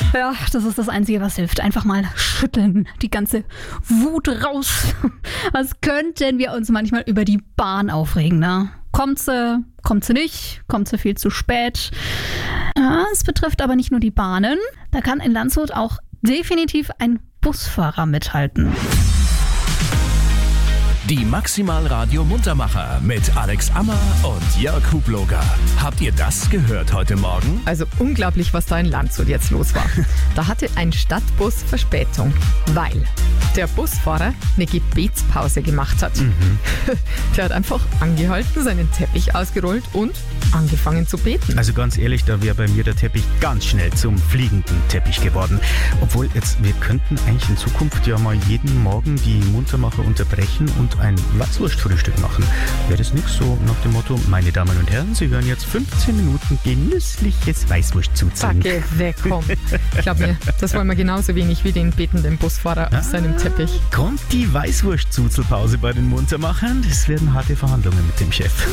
Ja, das ist das Einzige, was hilft. Einfach mal schütteln, die ganze Wut raus. Was könnten wir uns manchmal über die Bahn aufregen, ne? Kommt sie nicht? Kommt sie viel zu spät? Ja, es betrifft aber nicht nur die Bahnen. Da kann in Landshut auch definitiv ein Busfahrer mithalten. Die Maximal Radio Muntermacher mit Alex Ammer und Jörg Hubloger. Habt ihr das gehört heute Morgen? Also unglaublich, was da in Landshut jetzt los war. Da hatte ein Stadtbus Verspätung, weil der Busfahrer eine Gebetspause gemacht hat. Der hat einfach angehalten, seinen Teppich ausgerollt und angefangen zu beten. Also ganz ehrlich, da wäre bei mir der Teppich ganz schnell zum fliegenden Teppich geworden. Obwohl, wir könnten eigentlich in Zukunft ja mal jeden Morgen die Muntermacher unterbrechen und ein Weißwurstfrühstück machen. Wäre das nichts so nach dem Motto, meine Damen und Herren, Sie hören jetzt 15 Minuten genüssliches Weißwurstzuzeln. Backe weg, komm. Glaub mir, das wollen wir genauso wenig wie den betenden Busfahrer auf seinem Teppich. Kommt die Weißwurstzuzelpause bei den Muntermachern? Das werden harte Verhandlungen mit dem Chef.